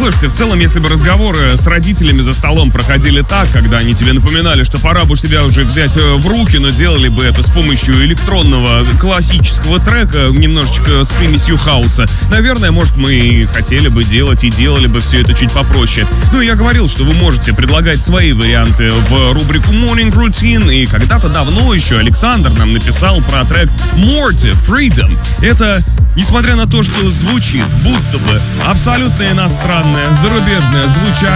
Слушайте, в целом, если бы разговоры с родителями за столом проходили так, когда они тебе напоминали, что пора бы себя уже взять в руки, но делали бы это с помощью электронного классического трека, немножечко с примесью хауса, наверное, может, мы и хотели бы делать и делали бы все это чуть попроще. Ну, я говорил, что вы можете предлагать свои варианты в рубрику Morning Routine, и когда-то давно еще Александр нам написал про трек Morty Freedom. Это, несмотря на то, что звучит будто бы абсолютно иностранное, зарубежное звучание,